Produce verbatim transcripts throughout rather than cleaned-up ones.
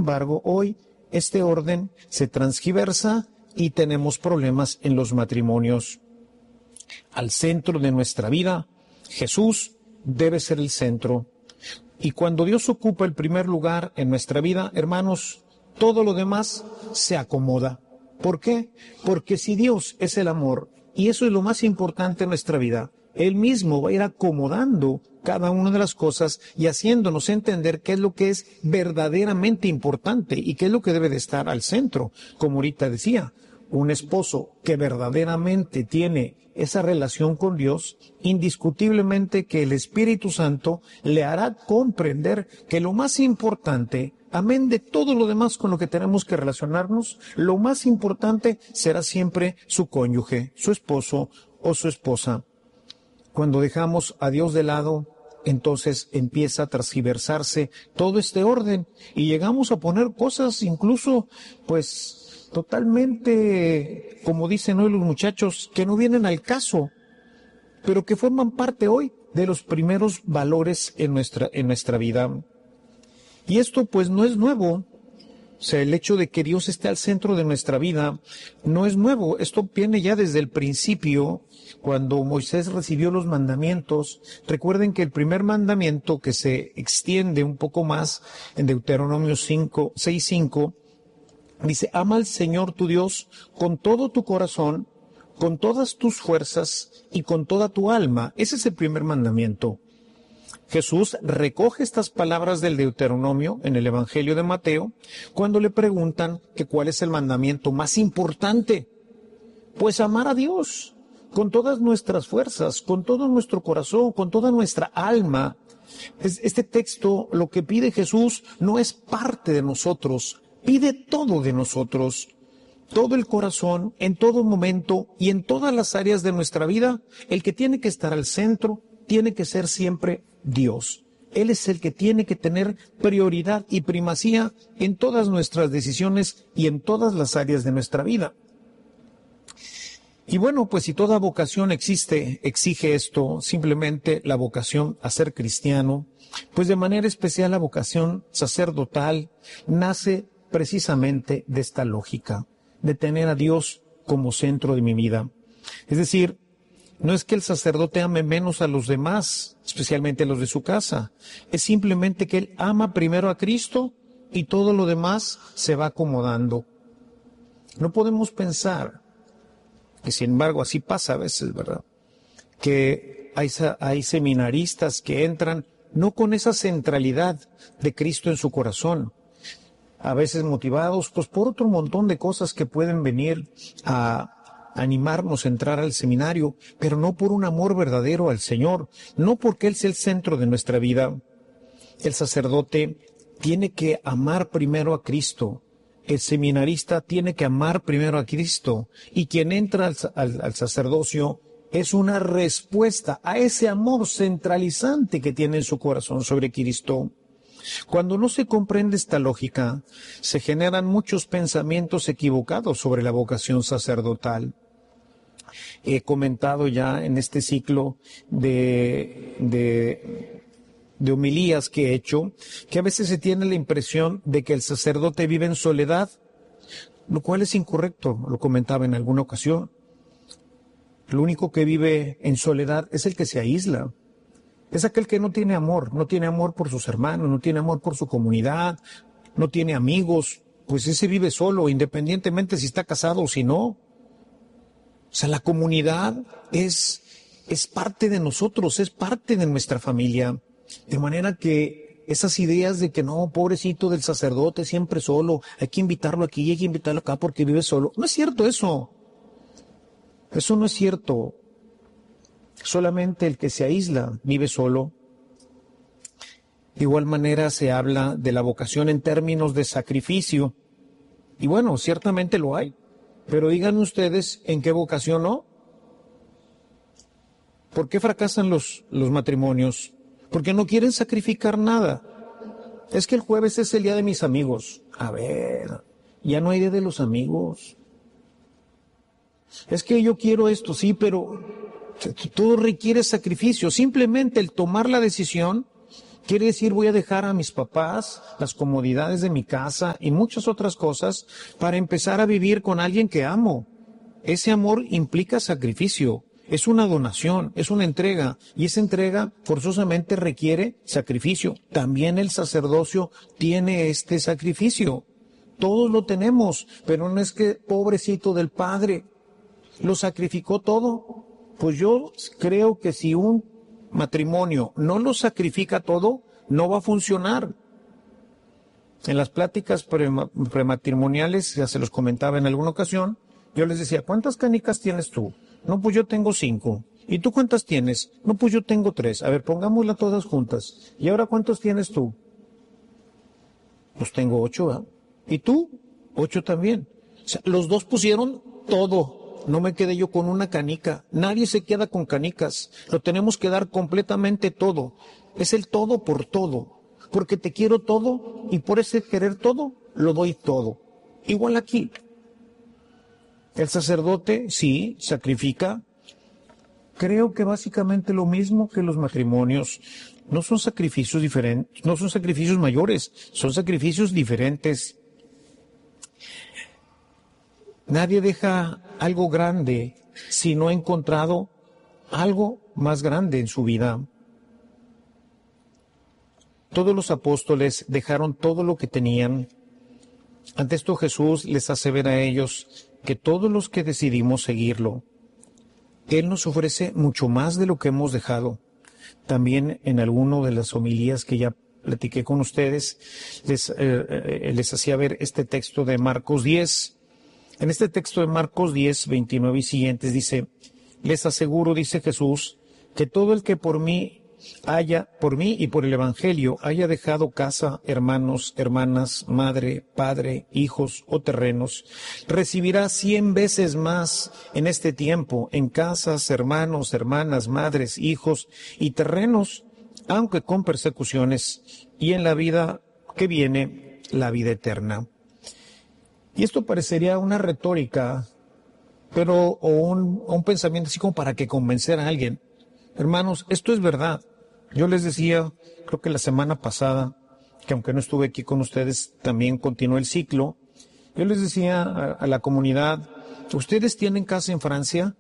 embargo, hoy este orden se transgiversa y tenemos problemas en los matrimonios. Al centro de nuestra vida, Jesús debe ser el centro. Y cuando Dios ocupa el primer lugar en nuestra vida, hermanos, todo lo demás se acomoda. ¿Por qué? Porque si Dios es el amor, y eso es lo más importante en nuestra vida, Él mismo va a ir acomodando cada una de las cosas y haciéndonos entender qué es lo que es verdaderamente importante y qué es lo que debe de estar al centro. Como ahorita decía, un esposo que verdaderamente tiene esa relación con Dios, indiscutiblemente que el Espíritu Santo le hará comprender que lo más importante, amén de todo lo demás con lo que tenemos que relacionarnos, lo más importante será siempre su cónyuge, su esposo o su esposa. Cuando dejamos a Dios de lado, entonces empieza a transgiversarse todo este orden y llegamos a poner cosas incluso, pues, totalmente, como dicen hoy los muchachos, que no vienen al caso, pero que forman parte hoy de los primeros valores en nuestra, en nuestra vida. Y esto pues no es nuevo. O sea, el hecho de que Dios esté al centro de nuestra vida no es nuevo. Esto viene ya desde el principio, cuando Moisés recibió los mandamientos. Recuerden que el primer mandamiento, que se extiende un poco más en Deuteronomio cinco, seis, cinco, dice: ama al Señor tu Dios con todo tu corazón, con todas tus fuerzas y con toda tu alma. Ese es el primer mandamiento. Jesús recoge estas palabras del Deuteronomio en el Evangelio de Mateo cuando le preguntan que cuál es el mandamiento más importante. Pues amar a Dios con todas nuestras fuerzas, con todo nuestro corazón, con toda nuestra alma. Este texto, lo que pide Jesús, no es parte de nosotros, pide todo de nosotros, todo el corazón, en todo momento y en todas las áreas de nuestra vida. El que tiene que estar al centro tiene que ser siempre Dios. Él es el que tiene que tener prioridad y primacía en todas nuestras decisiones y en todas las áreas de nuestra vida. Y bueno, pues si toda vocación existe, exige esto, simplemente la vocación a ser cristiano, pues de manera especial la vocación sacerdotal nace precisamente de esta lógica, de tener a Dios como centro de mi vida. Es decir, no es que el sacerdote ame menos a los demás, especialmente a los de su casa, es simplemente que él ama primero a Cristo y todo lo demás se va acomodando. No podemos pensar, que sin embargo así pasa a veces, ¿verdad?, que hay, hay seminaristas que entran no con esa centralidad de Cristo en su corazón, a veces motivados pues por otro montón de cosas que pueden venir a animarnos a entrar al seminario, pero no por un amor verdadero al Señor, no porque Él sea el centro de nuestra vida. El sacerdote tiene que amar primero a Cristo, el seminarista tiene que amar primero a Cristo, y quien entra al, al, al sacerdocio es una respuesta a ese amor centralizante que tiene en su corazón sobre Cristo. Cuando no se comprende esta lógica, se generan muchos pensamientos equivocados sobre la vocación sacerdotal. He comentado ya en este ciclo de, de, de homilías que he hecho, que a veces se tiene la impresión de que el sacerdote vive en soledad, lo cual es incorrecto, lo comentaba en alguna ocasión. Lo único que vive en soledad es el que se aísla. Es aquel que no tiene amor, no tiene amor por sus hermanos, no tiene amor por su comunidad, no tiene amigos, pues ese vive solo, independientemente si está casado o si no. O sea, la comunidad es, es parte de nosotros, es parte de nuestra familia. De manera que esas ideas de que no, pobrecito del sacerdote, siempre solo, hay que invitarlo aquí, hay que invitarlo acá porque vive solo. No es cierto eso. Eso no es cierto. Solamente el que se aísla vive solo. De igual manera se habla de la vocación en términos de sacrificio. Y bueno, ciertamente lo hay. Pero digan ustedes, ¿en qué vocación no? ¿Por qué fracasan los, los matrimonios? Porque no quieren sacrificar nada. Es que el jueves es el día de mis amigos. A ver, ya no hay día de los amigos. Es que yo quiero esto, sí, pero todo requiere sacrificio. Simplemente el tomar la decisión Quiere decir, voy a dejar a mis papás, las comodidades de mi casa y muchas otras cosas para empezar a vivir con alguien que amo. Ese amor implica sacrificio, es una donación, es una entrega, y esa entrega forzosamente requiere sacrificio. También el sacerdocio tiene este sacrificio. Todos lo tenemos, pero no es que pobrecito del Padre lo sacrificó todo. Pues yo creo que si un matrimonio no lo sacrifica todo, no va a funcionar. En las pláticas prema- prematrimoniales, ya se los comentaba en alguna ocasión, yo les decía, ¿cuántas canicas tienes tú? No, pues yo tengo cinco. ¿Y tú cuántas tienes? No, pues yo tengo tres. A ver, pongámoslas todas juntas. ¿Y ahora cuántos tienes tú? Pues tengo ocho, ¿verdad? ¿Y tú? Ocho también. O sea, los dos pusieron todo. No me quedé yo con una canica. Nadie se queda con canicas. Lo tenemos que dar completamente todo. Es el todo por todo. Porque te quiero todo y por ese querer todo, lo doy todo. Igual aquí. El sacerdote, sí, sacrifica. Creo que básicamente lo mismo que los matrimonios. No son sacrificios diferentes, no son sacrificios mayores, son sacrificios diferentes. Nadie deja algo grande si no ha encontrado algo más grande en su vida. Todos los apóstoles dejaron todo lo que tenían. Ante esto Jesús les hace ver a ellos que todos los que decidimos seguirlo, Él nos ofrece mucho más de lo que hemos dejado. También en alguno de las homilías que ya platiqué con ustedes, les, eh, les hacía ver este texto de Marcos diez. En este texto de Marcos diez, veintinueve y siguientes dice, les aseguro, dice Jesús, que todo el que por mí haya, por mí y por el Evangelio, haya dejado casa, hermanos, hermanas, madre, padre, hijos o terrenos, recibirá cien veces más en este tiempo, en casas, hermanos, hermanas, madres, hijos y terrenos, aunque con persecuciones, y en la vida que viene, la vida eterna. Y esto parecería una retórica, pero, o un, o un pensamiento así como para que convencer a alguien. Hermanos, esto es verdad. Yo les decía, creo que la semana pasada, que aunque no estuve aquí con ustedes, también continuó el ciclo. Yo les decía a, a la comunidad, ¿ustedes tienen casa en Francia?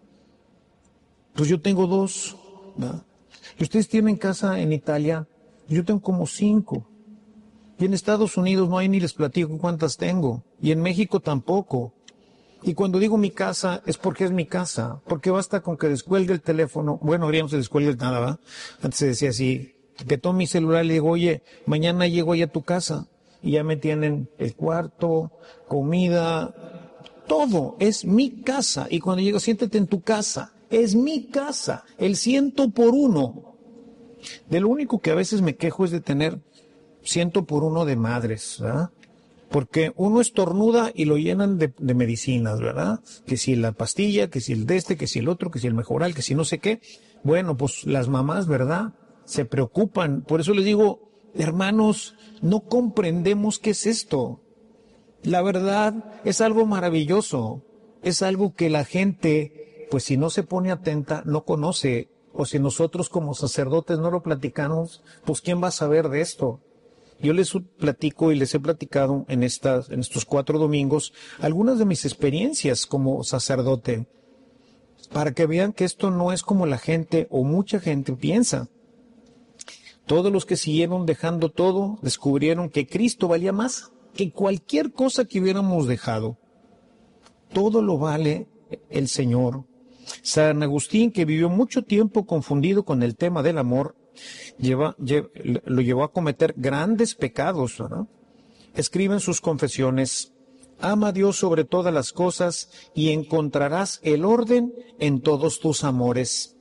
Pues yo tengo dos, ¿verdad? ¿Y ustedes tienen casa en Italia? Yo tengo como cinco. Y en Estados Unidos no hay ni les platico cuántas tengo. Y en México tampoco. Y cuando digo mi casa, es porque es mi casa. Porque basta con que descuelgue el teléfono. Bueno, ahora ya no se descuelgue nada, ¿va? Antes se decía así, que tomo mi celular y le digo, oye, mañana llego ahí a tu casa. Y ya me tienen el cuarto, comida, todo. Es mi casa. Y cuando llego, siéntate en tu casa. Es mi casa. El ciento por uno. De lo único que a veces me quejo es de tener ciento por uno de madres, ¿verdad? Porque uno estornuda y lo llenan de, de medicinas, ¿verdad? Que si la pastilla, que si el de este, que si el otro, que si el mejoral, que si no sé qué. Bueno, pues las mamás, ¿verdad? Se preocupan. Por eso les digo, hermanos, no comprendemos qué es esto. La verdad es algo maravilloso. Es algo que la gente, pues si no se pone atenta, no conoce. O si nosotros como sacerdotes no lo platicamos, pues ¿quién va a saber de esto? Yo les platico y les he platicado en estas, en estos cuatro domingos algunas de mis experiencias como sacerdote, para que vean que esto no es como la gente o mucha gente piensa. Todos los que siguieron dejando todo descubrieron que Cristo valía más que cualquier cosa que hubiéramos dejado. Todo lo vale el Señor. San Agustín, que vivió mucho tiempo confundido con el tema del amor, Lleva, lleva, lo llevó a cometer grandes pecados, ¿verdad? Escribe en sus confesiones, ama a Dios sobre todas las cosas y encontrarás el orden en todos tus amores.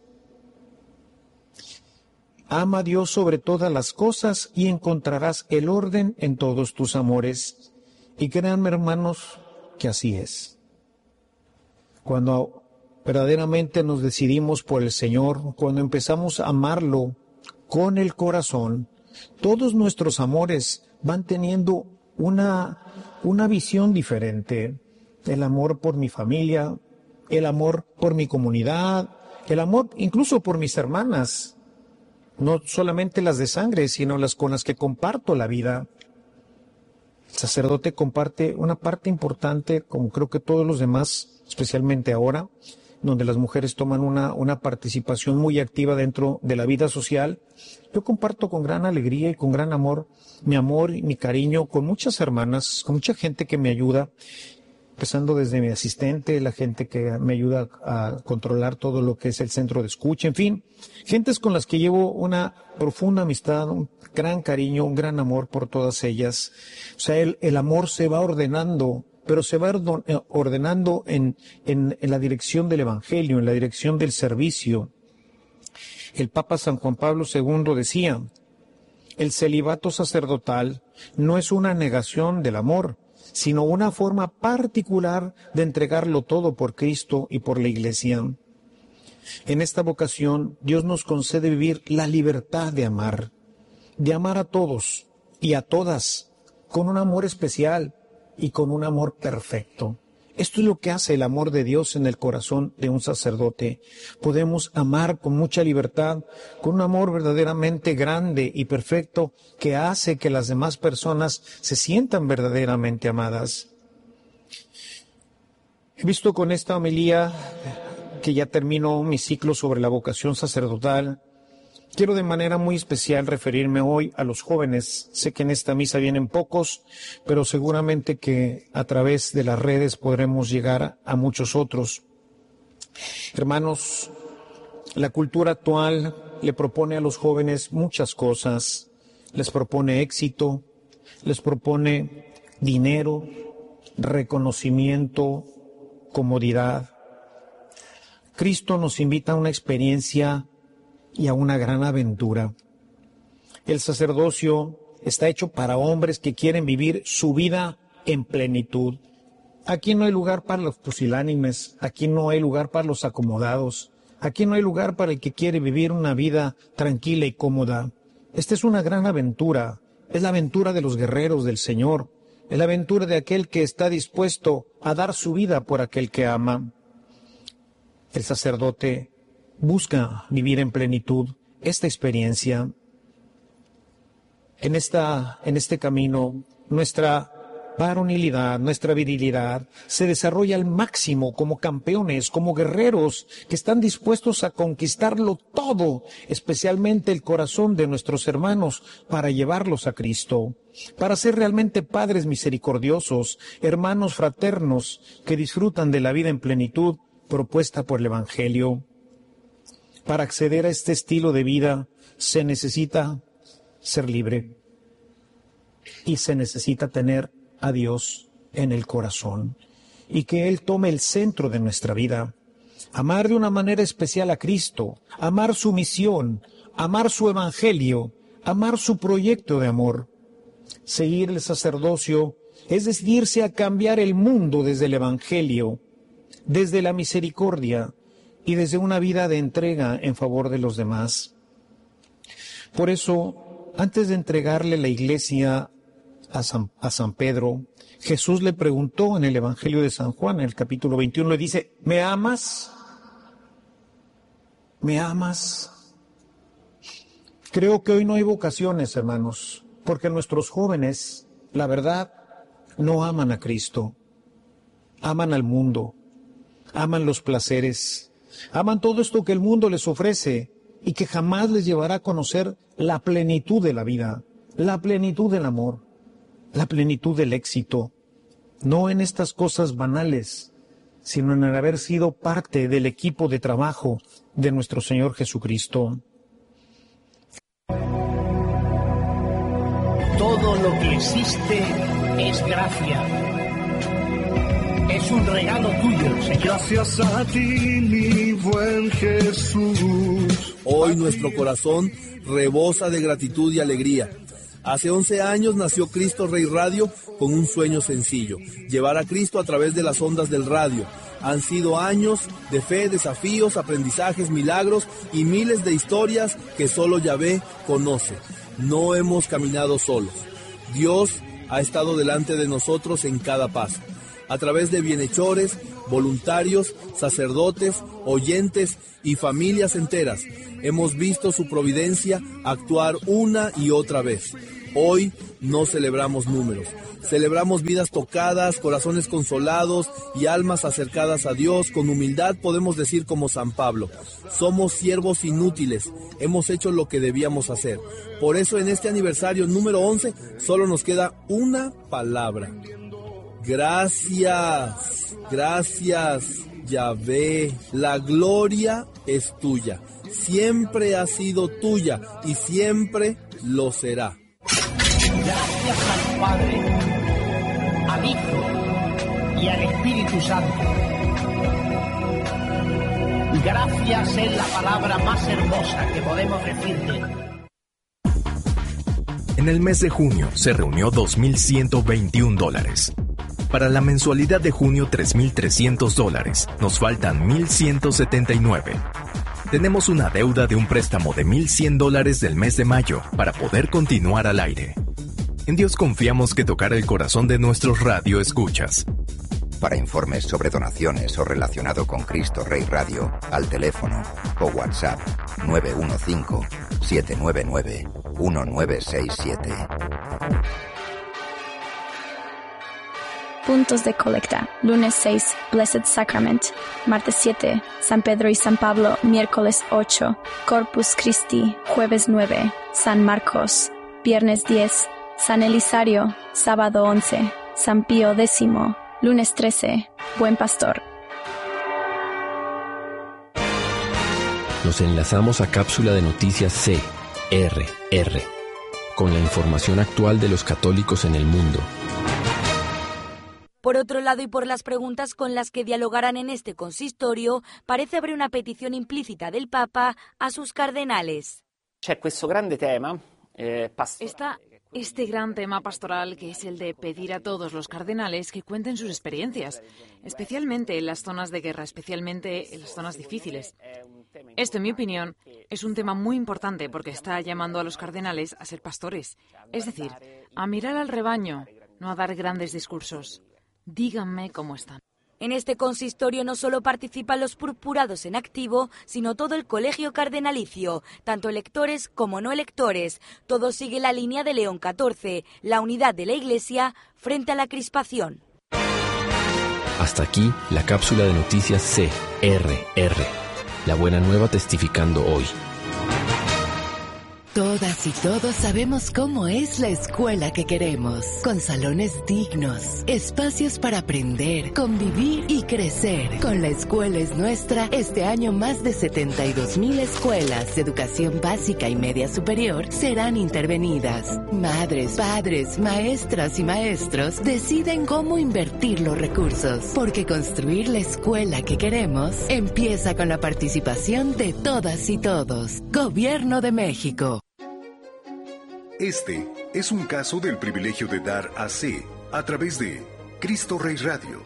Ama a Dios sobre todas las cosas y encontrarás el orden en todos tus amores. Y créanme, hermanos, que así es. Cuando verdaderamente nos decidimos por el Señor, cuando empezamos a amarlo con el corazón, todos nuestros amores van teniendo una, una visión diferente. El amor por mi familia, el amor por mi comunidad, el amor incluso por mis hermanas. no solamente las de sangre, sino las con las que comparto la vida. El sacerdote comparte una parte importante, como creo que todos los demás, especialmente ahora, donde las mujeres toman una, una participación muy activa dentro de la vida social. Yo comparto con gran alegría y con gran amor mi amor y mi cariño con muchas hermanas, con mucha gente que me ayuda, empezando desde mi asistente, la gente que me ayuda a controlar todo lo que es el centro de escucha, en fin, gentes con las que llevo una profunda amistad, un gran cariño, un gran amor por todas ellas. O sea, el, el amor se va ordenando, pero se va ordenando en, en, en la dirección del Evangelio, en la dirección del servicio. El Papa San Juan Pablo segundo decía, el celibato sacerdotal no es una negación del amor, sino una forma particular de entregarlo todo por Cristo y por la Iglesia. En esta vocación, Dios nos concede vivir la libertad de amar, de amar a todos y a todas, con un amor especial y con un amor perfecto. Esto es lo que hace el amor de Dios en el corazón de un sacerdote. Podemos amar con mucha libertad, con un amor verdaderamente grande y perfecto que hace que las demás personas se sientan verdaderamente amadas. He visto con esta homilía que ya terminó mi ciclo sobre la vocación sacerdotal. Quiero de manera muy especial referirme hoy a los jóvenes. Sé que en esta misa vienen pocos, pero seguramente que a través de las redes podremos llegar a muchos otros. Hermanos, la cultura actual le propone a los jóvenes muchas cosas. Les propone éxito, les propone dinero, reconocimiento, comodidad. Cristo nos invita a una experiencia y a una gran aventura. El sacerdocio está hecho para hombres que quieren vivir su vida en plenitud. Aquí no hay lugar para los pusilánimes, aquí no hay lugar para los acomodados, aquí no hay lugar para el que quiere vivir una vida tranquila y cómoda. Esta es una gran aventura, es la aventura de los guerreros del Señor, es la aventura de aquel que está dispuesto a dar su vida por aquel que ama. El sacerdote busca vivir en plenitud esta experiencia. En, esta, en este camino, nuestra varonilidad, nuestra virilidad se desarrolla al máximo como campeones, como guerreros que están dispuestos a conquistarlo todo, especialmente el corazón de nuestros hermanos, para llevarlos a Cristo, para ser realmente padres misericordiosos, hermanos fraternos que disfrutan de la vida en plenitud propuesta por el Evangelio. Para acceder a este estilo de vida se necesita ser libre y se necesita tener a Dios en el corazón y que Él tome el centro de nuestra vida. Amar de una manera especial a Cristo, amar su misión, amar su Evangelio, amar su proyecto de amor. Seguir el sacerdocio es decidirse a cambiar el mundo desde el Evangelio, desde la misericordia, y desde una vida de entrega en favor de los demás. Por eso, antes de entregarle la iglesia a San, a San Pedro, Jesús le preguntó en el Evangelio de San Juan, en el capítulo veintiuno, le dice, ¿me amas? ¿Me amas? Creo que hoy no hay vocaciones, hermanos, porque nuestros jóvenes, la verdad, no aman a Cristo, aman al mundo, aman los placeres, aman todo esto que el mundo les ofrece y que jamás les llevará a conocer la plenitud de la vida, la plenitud del amor, la plenitud del éxito, no en estas cosas banales, sino en el haber sido parte del equipo de trabajo de nuestro Señor Jesucristo. Todo lo que existe es gracia. Es un regalo tuyo, Señor. Gracias a ti, mi buen Jesús. Hoy nuestro corazón rebosa de gratitud y alegría. Hace once años nació Cristo Rey Radio con un sueño sencillo, llevar a Cristo a través de las ondas del radio. Han sido años de fe, desafíos, aprendizajes, milagros y miles de historias que solo Yahvé conoce. No hemos caminado solos. Dios ha estado delante de nosotros en cada paso. a través de bienhechores, voluntarios, sacerdotes, oyentes y familias enteras. Hemos visto su providencia actuar una y otra vez. Hoy no celebramos números, celebramos vidas tocadas, corazones consolados y almas acercadas a Dios. Con humildad podemos decir como San Pablo: somos siervos inútiles, hemos hecho lo que debíamos hacer. Por eso en este aniversario número once solo nos queda una palabra: gracias, gracias, Yahvé. La gloria es tuya, siempre ha sido tuya y siempre lo será. Gracias al Padre, al Hijo y al Espíritu Santo. Gracias es la palabra más hermosa que podemos decirte. En el mes de junio se reunió dos mil ciento veintiún dólares. Para la mensualidad de junio, tres mil trescientos dólares. Nos faltan mil ciento setenta y nueve. Tenemos una deuda de un préstamo de mil cien dólares del mes de mayo para poder continuar al aire. En Dios confiamos que tocará el corazón de nuestros radioescuchas. Para informes sobre donaciones o relacionado con Cristo Rey Radio, al teléfono o WhatsApp nueve uno cinco, siete nueve nueve, uno nueve seis siete. Puntos de colecta. Lunes seis, Blessed Sacrament. Martes siete, San Pedro y San Pablo. Miércoles ocho, Corpus Christi. Jueves nueve, San Marcos. Viernes diez, San Elisario. Sábado once, San Pío X. Lunes trece, Buen Pastor. Nos enlazamos a Cápsula de Noticias C R R con la información actual de los católicos en el mundo. Por otro lado, y por las preguntas con las que dialogarán en este consistorio, parece haber una petición implícita del Papa a sus cardenales. Está este gran tema pastoral, que es el de pedir a todos los cardenales que cuenten sus experiencias, especialmente en las zonas de guerra, especialmente en las zonas difíciles. Esto, en mi opinión, es un tema muy importante porque está llamando a los cardenales a ser pastores, es decir, a mirar al rebaño, no a dar grandes discursos. Díganme cómo están. En este consistorio no solo participan los purpurados en activo, sino todo el colegio cardenalicio, tanto electores como no electores. Todo sigue la línea de León catorce, la unidad de la Iglesia frente a la crispación. Hasta aquí la cápsula de noticias C R R. La buena nueva testificando hoy. Todas y todos sabemos cómo es la escuela que queremos, con salones dignos, espacios para aprender, convivir y crecer. Con La Escuela es Nuestra, este año más de setenta y dos mil escuelas de educación básica y media superior serán intervenidas. Madres, padres, maestras y maestros deciden cómo invertir los recursos, porque construir la escuela que queremos empieza con la participación de todas y todos. Gobierno de México. Este es un caso del privilegio de dar a C a través de Cristo Rey Radio.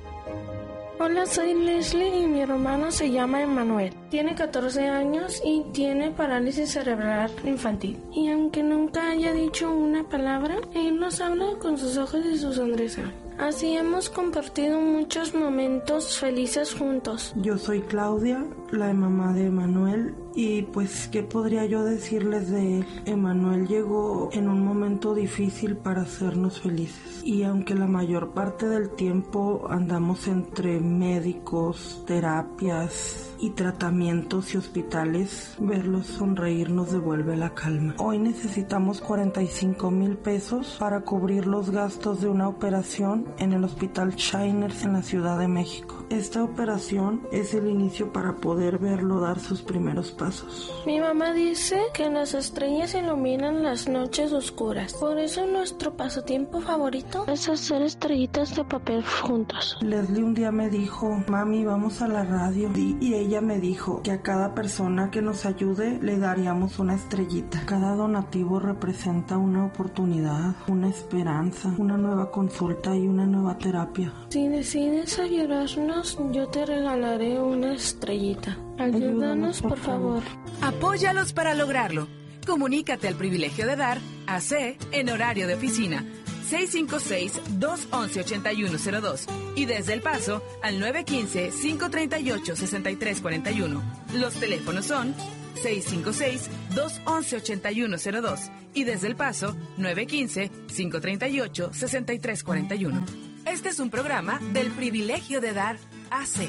Hola, soy Leslie y mi hermano se llama Emanuel. Tiene catorce años y tiene parálisis cerebral infantil. Y aunque nunca haya dicho una palabra, él nos habla con sus ojos y su sonrisa. Así hemos compartido muchos momentos felices juntos. Yo soy Claudia, la mamá de Emanuel, y pues, ¿qué podría yo decirles de él? Emanuel llegó en un momento difícil para hacernos felices. Y aunque la mayor parte del tiempo andamos entre médicos, terapias y tratamientos y hospitales, verlos sonreír nos devuelve la calma. Hoy necesitamos cuarenta y cinco mil pesos para cubrir los gastos de una operación en el Hospital Shiners en la Ciudad de México. Esta operación es el inicio para poder verlo dar sus primeros pasos. Mi mamá dice que las estrellas iluminan las noches oscuras. Por eso nuestro pasatiempo favorito es hacer estrellitas de papel juntos. Leslie un día me dijo, mami, vamos a la radio. Y, y ella me dijo que a cada persona que nos ayude le daríamos una estrellita. Cada donativo representa una oportunidad, una esperanza, una nueva consulta y una nueva terapia. Si decides ayudarnos, yo te regalaré una estrellita. Ayúdanos, por favor. Apóyalos para lograrlo. Comunícate al privilegio de dar a C en horario de oficina. seis cinco seis, dos uno uno, ocho uno cero dos y desde El Paso al nueve uno cinco, cinco tres ocho, seis tres cuatro uno. Los teléfonos son seis cinco seis, dos uno uno, ocho uno cero dos y desde El Paso nueve uno cinco, cinco tres ocho, seis tres cuatro uno. Este es un programa del privilegio de dar A C.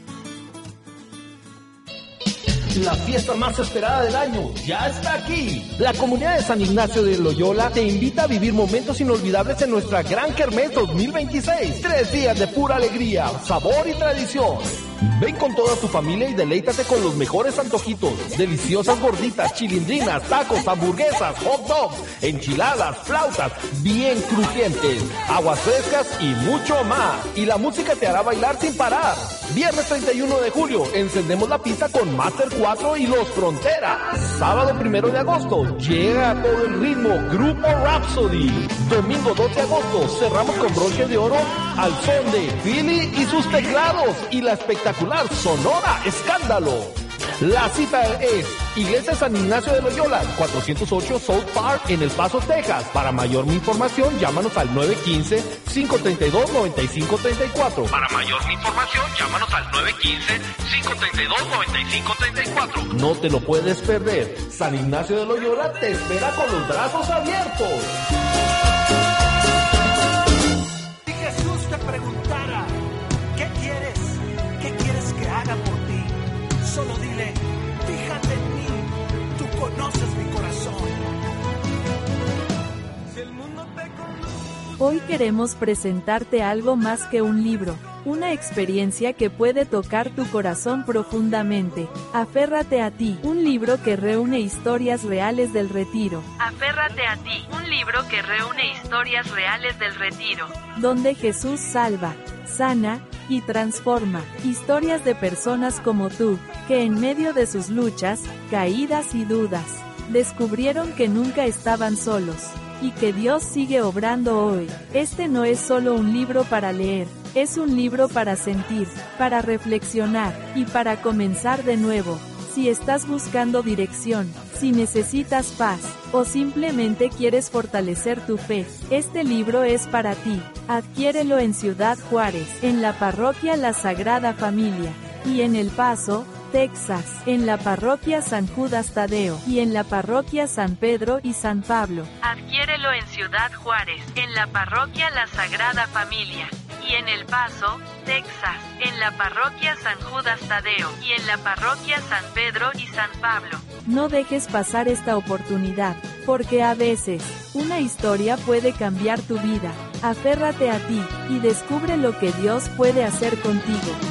La fiesta más esperada del año ya está aquí. La comunidad de San Ignacio de Loyola te invita a vivir momentos inolvidables en nuestra Gran Kermés dos mil veintiséis. Tres días de pura alegría, sabor y tradición. Ven con toda tu familia y deleítate con los mejores antojitos, deliciosas gorditas, chilindrinas, tacos, hamburguesas, hot dogs, enchiladas, flautas, bien crujientes, aguas frescas y mucho más. Y la música te hará bailar sin parar. Viernes treinta y uno de julio, encendemos la pista con Master cuatro y Los Fronteras. Sábado primero de agosto, llega a todo el ritmo Grupo Rhapsody. Domingo dos de agosto, cerramos con broche de oro al son de Philly y sus teclados y la espectacular Sonora Escándalo. La cita es Iglesia San Ignacio de Loyola, cuatrocientos ocho South Park en El Paso, Texas. Para mayor información, llámanos al nueve uno cinco, cinco tres dos, nueve cinco tres cuatro. Para mayor información, llámanos al nueve uno cinco, cinco tres dos, nueve cinco tres cuatro. No te lo puedes perder. San Ignacio de Loyola te espera con los brazos abiertos. Si Jesús te preguntara, ¿qué quieres? ¿Qué quieres que haga por ti? Solo dile, fíjate en mí, tú conoces mi corazón. Si el mundo te conoce... Hoy queremos presentarte algo más que un libro, una experiencia que puede tocar tu corazón profundamente. Aférrate a ti, un libro que reúne historias reales del retiro. Aférrate a ti, un libro que reúne historias reales del retiro, donde Jesús salva, sana y transforma. Historias de personas como tú, que en medio de sus luchas, caídas y dudas, descubrieron que nunca estaban solos, y que Dios sigue obrando hoy. Este no es solo un libro para leer, es un libro para sentir, para reflexionar, y para comenzar de nuevo. Si estás buscando dirección, si necesitas paz, o simplemente quieres fortalecer tu fe, este libro es para ti. Adquiérelo en Ciudad Juárez, en la parroquia La Sagrada Familia, y en El Paso, Texas, en la parroquia San Judas Tadeo, y en la parroquia San Pedro y San Pablo. Adquiérelo en Ciudad Juárez, en la parroquia La Sagrada Familia, y en El Paso, Texas, en la parroquia San Judas Tadeo, y en la parroquia San Pedro y San Pablo. No dejes pasar esta oportunidad, porque a veces, una historia puede cambiar tu vida. Aférrate a ti, y descubre lo que Dios puede hacer contigo.